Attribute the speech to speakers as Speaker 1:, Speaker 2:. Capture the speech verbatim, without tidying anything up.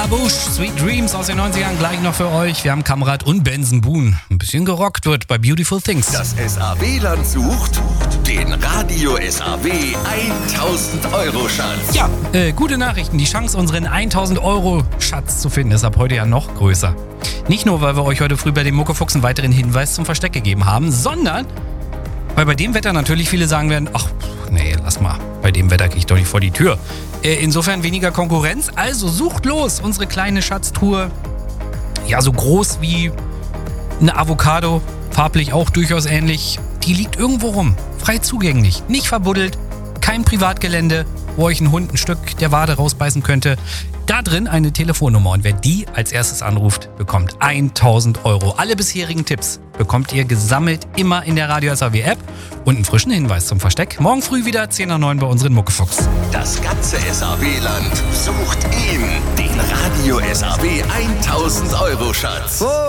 Speaker 1: Bush, Sweet Dreams aus den neunzigern gleich noch für euch. Wir haben Kamrat und Benson Boone. Ein bisschen gerockt wird bei Beautiful Things.
Speaker 2: Das S A W-Land sucht den Radio S A W tausend Euro Schatz.
Speaker 1: Ja, äh, gute Nachrichten. Die Chance, unseren tausend Euro Schatz zu finden, ist ab heute ja noch größer. Nicht nur, weil wir euch heute früh bei dem Muckefuchs einen weiteren Hinweis zum Versteck gegeben haben, sondern weil bei dem Wetter natürlich viele sagen werden, ach, nee, lass mal, bei dem Wetter gehe ich doch nicht vor die Tür. Äh, insofern weniger Konkurrenz, also sucht los, unsere kleine Schatztruhe, ja, so groß wie eine Avocado, farblich auch durchaus ähnlich, die liegt irgendwo rum, frei zugänglich, nicht verbuddelt, kein Privatgelände, wo euch ein Hund ein Stück der Wade rausbeißen könnte. Da drin eine Telefonnummer und wer die als erstes anruft, bekommt tausend Euro. Alle bisherigen Tipps bekommt ihr gesammelt immer in der Radio S A W App und einen frischen Hinweis zum Versteck. Morgen früh wieder zehn nach neun bei unseren Muckefuchs.
Speaker 2: Das ganze S A W-Land sucht ihn, den Radio S A W tausend Euro Schatz.